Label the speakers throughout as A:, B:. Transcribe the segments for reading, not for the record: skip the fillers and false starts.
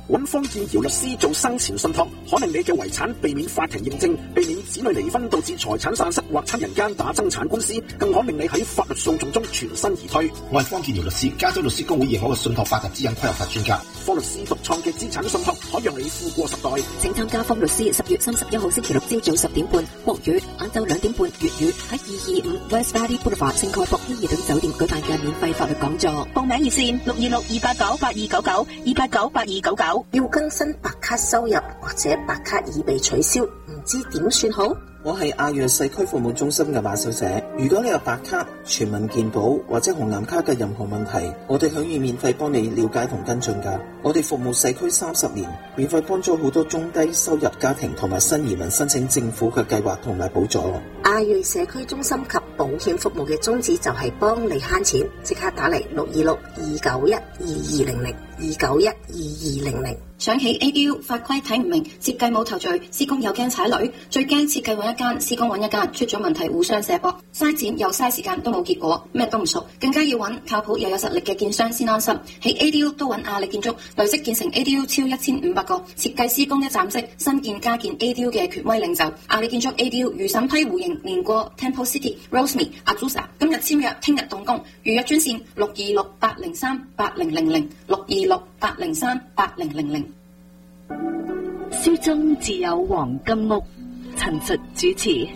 A: 揾方建堯律師做生前信託，可令你嘅遺產避免法庭認證，避免子女離婚導致財產散失或親人間打爭產官司，更可令你喺法律訴訟中全身而退。
B: 我係方建堯律師，加州律師公會認可嘅信託法及指引規劃法專家。
A: 方律師獨創嘅資產信託，可讓你富過10代。
C: 請參加方律師10月31號星期六朝早10點半，國語晏晝2點半粵語喺225 West Valley Boulevard 聖蓋博希爾頓酒店舉辦嘅免費法律講座。
D: 報名熱線626-289-8299 289-8299。
E: 要更新白卡收入或者白卡已被取消，唔知點算好？
F: 我係亞裔社區服務中心嘅馬小姐。如果你有白卡、全民健保或者紅藍卡嘅任何問題，我哋可以免費幫你了解同跟進㗎。我哋服務社區30年，免費幫助好多中低收入家庭同埋新移民申請政府嘅計劃同埋補助。
E: 亞裔社區中心及保險服務嘅宗旨就係幫你慳錢，即刻打嚟626-291-2200 291-2200。
G: 想起 ADU 法規睇唔明，設計冇頭緒，施工又驚踩雷，最驚設計揾一間，施工揾一間，出咗問題互相卸膊，嘥錢又嘥時間都冇結果，咩都唔熟，更加要揾靠譜又有實力嘅建商先安心。喺 ADU 都揾亞力建築，累積建成 ADU 超1500個，設計施工一站式，新建加建 ADU 嘅權威領袖。亞力建築 ADU 如審批互認，連過 Temple City、Rosemead、Azusa， 今日簽約，聽日動工，預約專線626-803-8000 626-803-8000。
D: 書中自有黃金屋，陳述主持。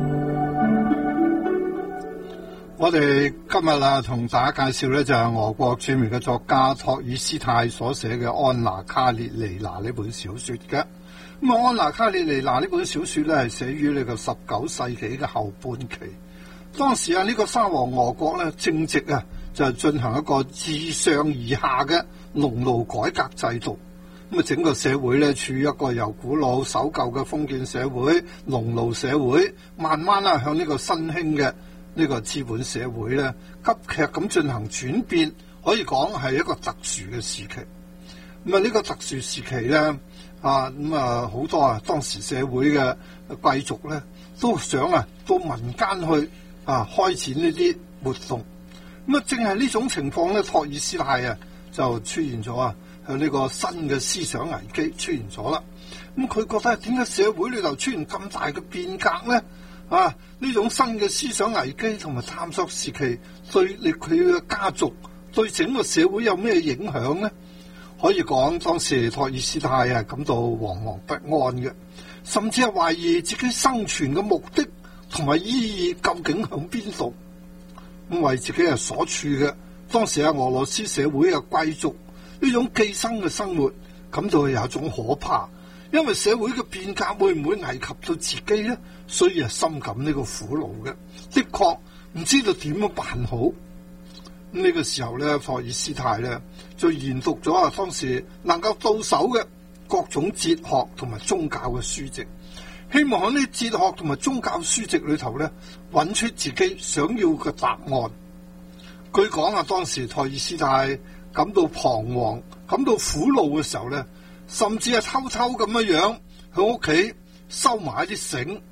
H: 我哋今日同大家介紹咧就係俄國著名嘅作家托爾斯泰所寫嘅《安娜卡列尼娜》呢本小說嘅。咁《安娜卡列尼娜》呢本小說咧係寫於呢個19世紀嘅後半期。當時呢個沙皇俄國咧正值就進行一個自上而下嘅農奴改革制度。咁整個社會咧處於一個由古老守舊嘅封建社會、農奴社會，慢慢向呢個新興嘅呢個資本社會咧急劇咁進行轉變，可以講係一個特殊嘅時期。咁呢個特殊時期咧好多當時社會嘅貴族咧都想到民間去開展呢啲活動。咁正係呢種情況咧，托爾斯泰就出現咗呢個新嘅思想危機出現咗啦。咁佢覺得點解社會裏頭出現咁大嘅變革呢？呢種新嘅思想危機同埋探索時期對佢嘅家族對整個社會有咩影響呢？可以講當時托爾斯泰感到惶惶不安嘅，甚至係懷疑自己生存嘅目的同埋意義究竟響邊度。咁為自己所處嘅當時俄羅斯社會嘅貴族呢種寄生嘅生活感到有一種可怕，因為社會嘅變革會唔會危及到自己呢？所以深感呢個苦惱嘅，的確唔知道點樣辦好。咁呢個時候咧，托爾斯泰咧就研讀咗當時能夠到手嘅各種哲學同埋宗教嘅書籍，希望喺呢哲學同埋宗教書籍裏頭咧揾出自己想要嘅答案。據講當時托爾斯泰感到彷徨、感到苦惱嘅時候咧，甚至係偷偷咁樣喺屋企收埋一啲繩，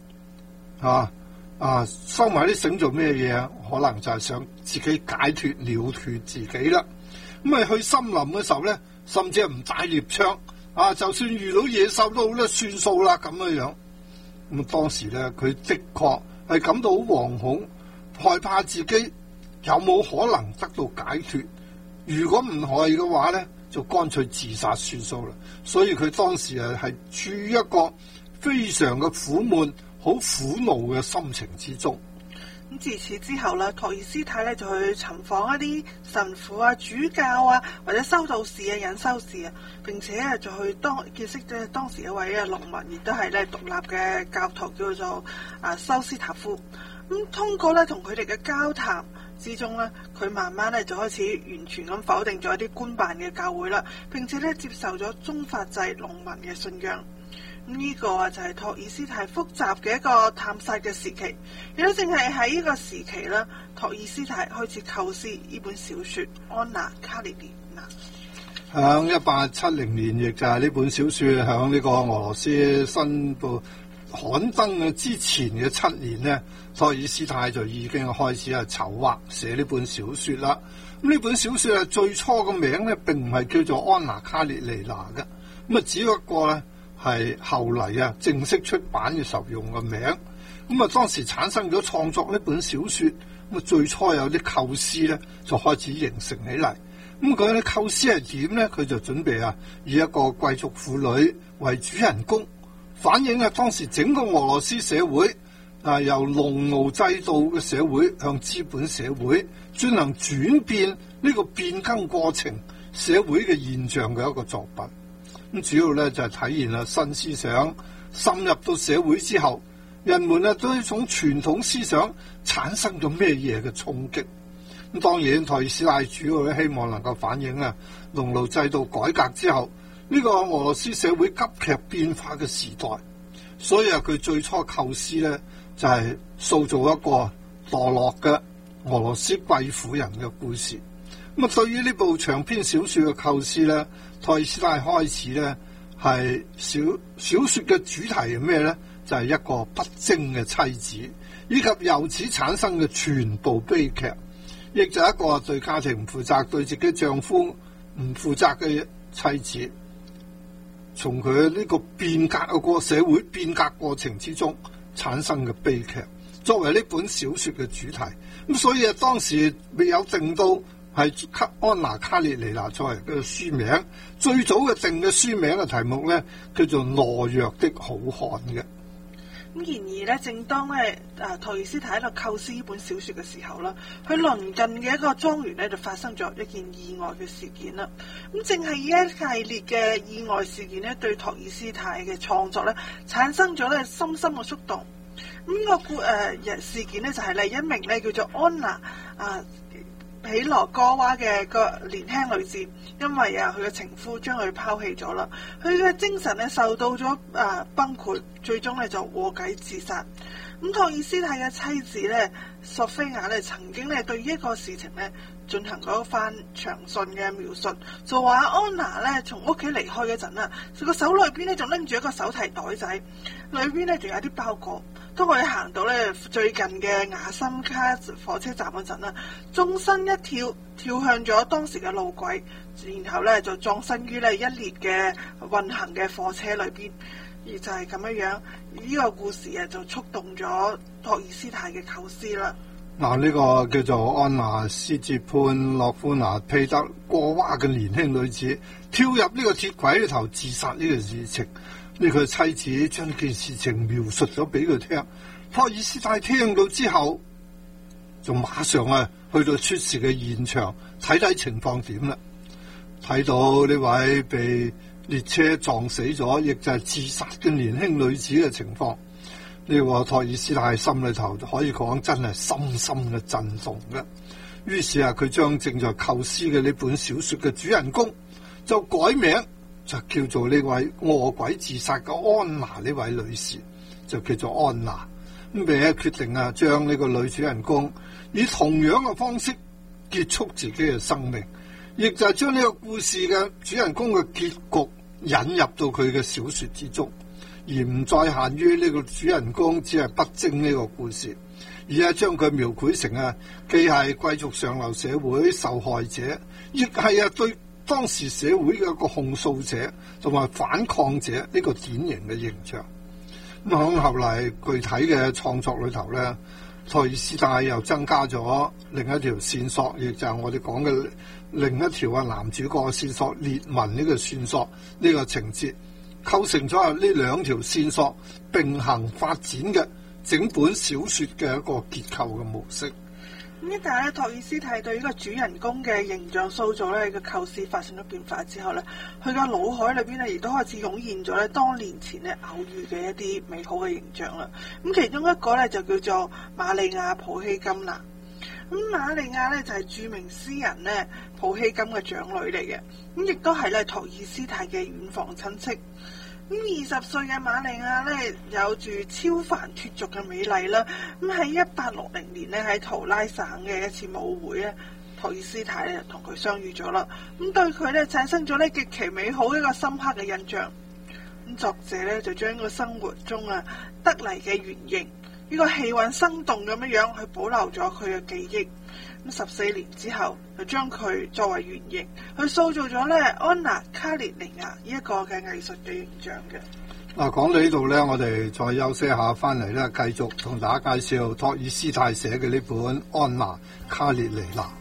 H: 收埋啲繩做咩嘢啊？可能就係想自己解脫了脫自己啦。咁去森林嘅時候咧，甚至係唔帶獵槍，就算遇到野獸都好咧，算數啦咁樣。咁當時咧，佢的確係感到好惶恐，害怕自己有冇可能得到解脫。如果唔係嘅話咧，就乾脆自殺算數啦。所以佢當時係處於一個非常嘅苦悶、好苦惱嘅心情之中。
I: 咁自此之後咧，托爾斯泰咧就去尋訪一啲神父主教或者修道士隱修士並且就去結識當時一位農民，亦都係咧獨立嘅教徒，叫做修斯塔夫。咁通過咧同佢哋嘅交談之中咧，佢慢慢咧就開始完全咁否定咗一啲官辦嘅教會啦，並且咧接受咗宗法制農民嘅信仰。呢個就係托爾斯泰複雜嘅一個探索嘅時期，亦都正係喺呢個時期啦，托爾斯泰開始構思呢本小說《安娜卡列尼娜》。
H: 響1870年，亦就係呢本小說響呢個俄羅斯新報刊登嘅之前嘅7年呢，托爾斯泰就已經開始籌劃寫呢本小說啦。咁呢本小說最初個名呢並唔係叫做安娜卡列尼娜嘅， 咁啊只不過咧係後嚟啊正式出版嘅時候用個名。咁啊當時產生咗創作呢本小說，咁啊最初有啲構思咧就開始形成起嚟。咁佢啲構思係點咧？佢就準備啊以一個貴族婦女為主人公，反映啊當時整個俄羅斯社會啊由農奴制度嘅社會向資本社會進行轉變呢個變更過程社會嘅現象嘅一個作品。咁主要咧就係體現啦新思想滲入到社會之後，人們啊對呢種傳統思想產生咗咩嘢嘅衝擊。咁當然托爾斯泰主要咧希望能夠反映啊農奴制度改革之後呢個俄羅斯社會急劇變化嘅時代，所以啊佢最初構思咧就係塑造一個墮落嘅俄羅斯貴婦人嘅故事。咁啊對於呢部長篇小說嘅構思咧，托爾斯泰開始咧係小說嘅主題係咩咧？就係一個不貞嘅妻子，以及由此產生嘅全部悲劇。亦就係一個對家庭唔負責、對自己丈夫唔負責嘅妻子，從佢呢個變革嘅社會變革過程之中產生嘅悲劇，作為呢本小說嘅主題。咁所以啊，當時未有定到係安娜卡列尼娜作為嘅書名，最早嘅定嘅書名嘅題目咧叫做《懦弱的好漢》嘅。
I: 咁然而咧，正當咧托爾斯泰喺度構思呢本小說嘅時候啦，佢鄰近嘅一個莊園咧就發生咗一件意外嘅事件啦。咁正係呢一系列嘅意外事件咧，對托爾斯泰嘅創作咧產生咗咧深深嘅觸動。咁個事件咧就係一名咧叫做安娜皮羅戈娃嘅個年輕女子，因為佢嘅情夫將佢拋棄咗啦，佢嘅精神咧受到咗崩潰，最終咧就禍計自殺。咁托爾斯泰嘅妻子咧索菲亞咧曾經咧對呢一個事情咧進行過一番詳盡嘅描述，就話安娜咧從屋企離開嗰陣啦，佢個手裏邊咧仲拎住一個手提袋仔，裏邊咧仲有啲包裹。當佢行到咧最近嘅雅森卡火車站嗰陣啦，縱身一跳向咗當時嘅路軌，然後咧就葬身於咧一列嘅運行嘅貨車裏邊。而就係咁樣，呢個故事就觸動咗托爾斯泰嘅構思啦。
H: 嗱，呢個叫做安娜斯捷潘諾夫娜佩德過娃嘅年輕女子跳入呢個鐵軌裏頭自殺呢個事情，呢個妻子將呢件事情描述咗俾佢聽。托爾斯泰聽到之後，就馬上去到出事嘅現場睇睇情況點啦。睇到呢位被列車撞死咗，亦就係自殺嘅年輕女子嘅情況，呢個托爾斯泰心裏頭可以講真係深深嘅震動嘅。於是佢將正在構思嘅呢本小說嘅主人公就改名，就叫做呢位餓鬼自殺嘅安娜呢位女士，就叫做安娜。咁並且決定將呢個女主人公以同樣嘅方式結束自己嘅生命，亦就係將呢個故事嘅主人公嘅結局引入到佢嘅小說之中，而唔再限於呢個主人公只係不貞呢個故事，而係將佢描繪成既係貴族上流社會受害者，亦係對當時社會嘅一個控訴者同埋反抗者呢個典型嘅形象。咁喺後嚟具體嘅創作裏頭咧，托爾斯泰又增加咗另一條線索，亦就係我哋講嘅另一條男主角嘅線索，列文呢個線索呢個情節，構成咗呢兩條線索並行發展嘅整本小說嘅一個結構嘅模式。
I: 咁但係咧，托爾斯泰對呢個主人公嘅形象塑造咧嘅構思發生咗變化之後咧，佢嘅腦海裏邊咧亦都開始湧現咗咧多年前咧偶遇嘅一啲美好嘅形象啦。咁其中一個咧就叫做瑪利亞普希金啦。咁瑪利亞咧就係著名詩人咧普希金嘅長女嚟嘅，咁亦都係咧托爾斯泰嘅遠房親戚。咁20歲嘅瑪利亞咧有住超凡脫俗嘅美麗啦。咁喺1860年咧喺圖拉省嘅一次舞會咧，托爾斯泰咧同佢相遇咗啦。咁對佢咧產生咗咧極其美好一個深刻嘅印象。咁作者咧就將個生活中得嚟嘅原型呢個氣韻生動咁樣去保留咗佢嘅記憶。咁14年之後，就將佢作為原型，去塑造咗咧安娜卡列尼娜呢一個嘅藝術嘅形象嘅。
H: 嗱，講到呢度咧，我哋再休息下，翻嚟咧繼續同大家介紹托爾斯泰寫嘅呢本《安娜卡列尼娜》。